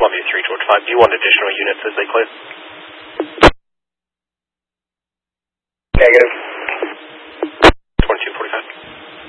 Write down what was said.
Columbia 3, George 5. Do you want additional units as they clear?